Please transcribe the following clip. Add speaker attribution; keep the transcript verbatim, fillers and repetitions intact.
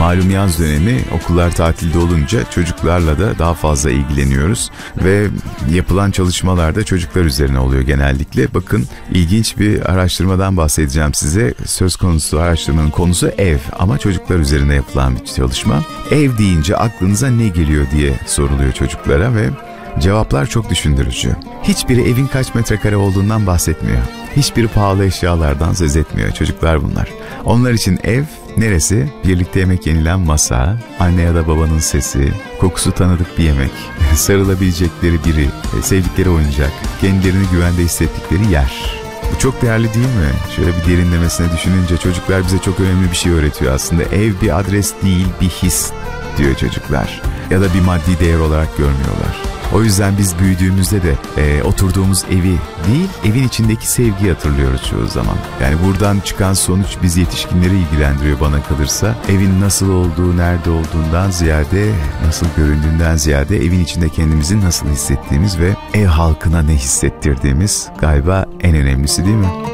Speaker 1: malum yaz dönemi, okullar tatilde olunca çocuklarla da daha fazla ilgileniyoruz ve yapılan çalışmalarda çocuklar üzerine oluyor genellikle. Bakın, ilginç bir araştırmadan bahsedeceğim size. Söz konusu araştırmanın konusu ev ama çocuklar üzerine yapılan bir çalışma. Ev deyince aklınıza ne geliyor diye soruluyor çocuklara ve cevaplar çok düşündürücü. Hiçbiri evin kaç metrekare olduğundan bahsetmiyor. Hiçbiri pahalı eşyalardan söz etmiyor. Çocuklar bunlar. Onlar için ev neresi? Birlikte yemek yenilen masa, anne ya da babanın sesi, kokusu tanıdık bir yemek, sarılabilecekleri biri, sevdikleri oyuncak, kendilerini güvende hissettikleri yer. Bu çok değerli değil mi? Şöyle bir derinlemesine düşününce çocuklar bize çok önemli bir şey öğretiyor aslında. Ev bir adres değil, bir his diyor çocuklar. Ya da bir maddi değer olarak görmüyorlar. O yüzden biz büyüdüğümüzde de e, oturduğumuz evi değil, evin içindeki sevgiyi hatırlıyoruz çoğu zaman. Yani buradan çıkan sonuç bizi yetişkinleri ilgilendiriyor bana kalırsa. Evin nasıl olduğu, nerede olduğundan ziyade, nasıl göründüğünden ziyade evin içinde kendimizi nasıl hissettiğimiz ve ev halkına ne hissettirdiğimiz galiba en önemlisi, değil mi?